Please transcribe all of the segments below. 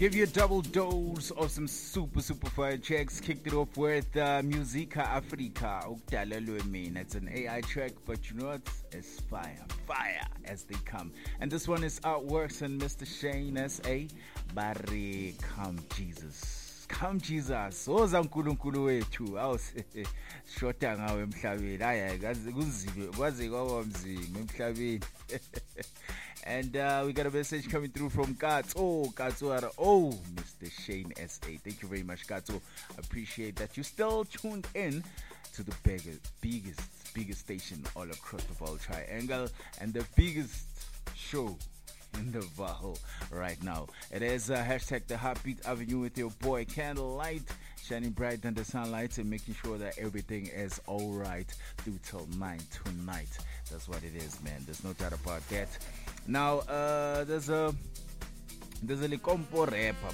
Give you a double dose of some super fire checks. Kicked it off with Musica Africa. It's an AI track, but you know what? It's fire as they come. And this one is Artworks and Mr. Shane S.A. Barry, come Jesus. Come Jesus. Oza nkulunkulu wethu. Shota ngawe emhlabeni. Aya kuzive kwaze kwaba mzima emhlabeni. And we got a message coming through from Katso. Mr. Shane S.A. Thank you very much, Katso. Appreciate that you still tuned in to the biggest station all across the Vaal Triangle and the biggest show in the Vaal right now. It is hashtag the Heartbeat Avenue with your boy Candlelight, shining bright under sunlight and making sure that everything is alright through till 9 tonight. That's what it is, man. There's no doubt about that. Now, there's a Likompo rapper,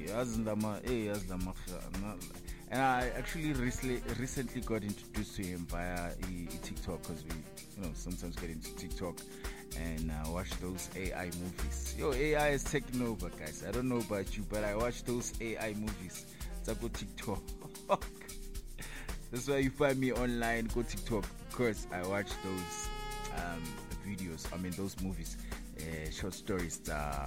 and I actually recently got introduced to him via TikTok, because we sometimes get into TikTok and watch those AI movies. AI is taking over, guys. I don't know about you, but I watch those AI movies. So go TikTok. That's why you find me online. Go TikTok, because I watch those videos. I mean those movies, short stories,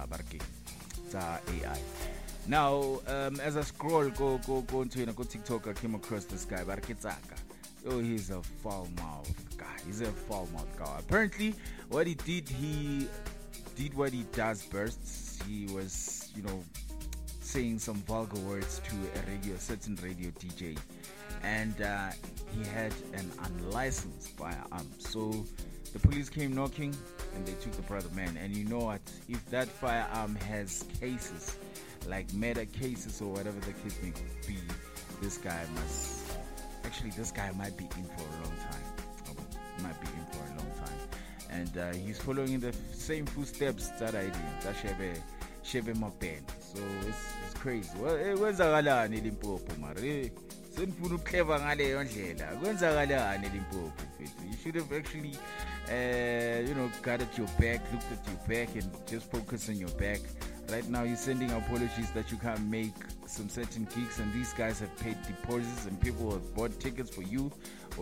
AI. Now, as I scroll, go into go TikTok, I came across this guy, Barketsaka. He's a foul-mouthed guy. Apparently, what he did what he does best. He was, saying some vulgar words to a certain radio DJ, and he had an unlicensed firearm. So the police came knocking, and they took the brother man. And you know what? If that firearm has cases, like murder cases or whatever the case may be, this guy might be in for a long time. And he's following in the same footsteps that I did. That Shebe Mapen. So it's crazy. Kwenzakalani Limpopo mara? Senifuna ukuclever ngaleyo ndlela. Kwenzakalani Limpopo? You should have actually guarded your back, looked at your back, and just focus on your back. Right now, you're sending apologies that you can't make some certain gigs, and these guys have paid deposits, and people have bought tickets for you.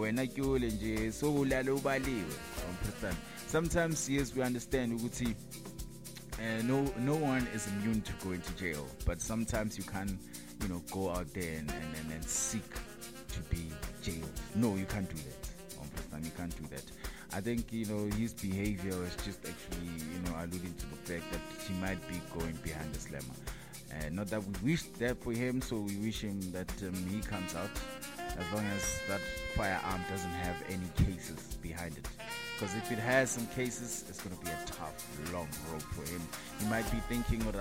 Sometimes, yes, we understand. We could see no one is immune to going to jail, but sometimes you can, go out there and seek to be jailed. No, you can't do that. You can't do that. I think, his behavior is just actually, alluding to the fact that he might be going behind the slammer. Not that we wish that for him, so we wish him that he comes out, as long as that firearm doesn't have any cases behind it. Because if it has some cases, it's going to be a tough, long road for him. He might be thinking, but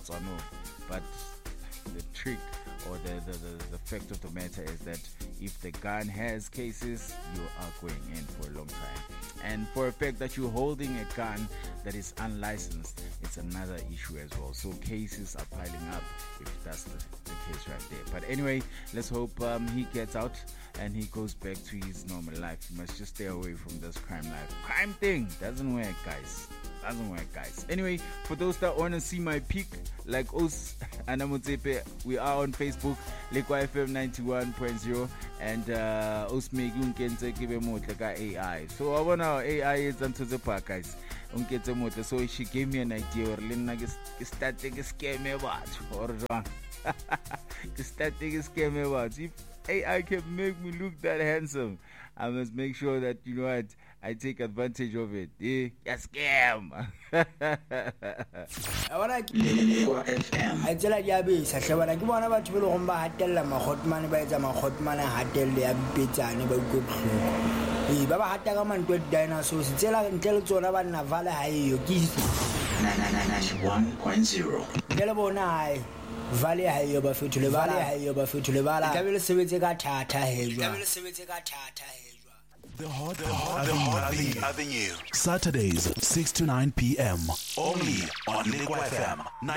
the trick or the fact of the matter is that if the gun has cases, you are going in for a long time. And for a fact that you're holding a gun that is unlicensed, it's another issue as well. So cases are piling up if that's the case right there. But anyway, let's hope he gets out and he goes back to his normal life. He must just stay away from this crime life. Crime thing doesn't work, guys. Anyway, for those that want to see my peak, like us, Anamutsepe, we are on Facebook, Lekwa FM 91.0, and Osmegi Unkenze Kibe Motleka AI. So I want our AI is unto the park, guys. Unkenze Motleka. So she gave me an idea, or Lina static scare me about, or static scare me about. If AI can make me look that handsome, I must make sure that, I take advantage of it. A scam. I tell you, Sasha, I give one about you on my hotel, my hot money by the hot hotel, they have pizza and about good. Baba Hatagaman good dinosaurs, tell about Navala, you kiss 91.0. Telebonai. Valley Hayoba Futulevala, Hayoba Futulevala. I will see it got Tata The Hot Avenue. Saturdays, 6 to 9 p.m. Only on Lekwa FM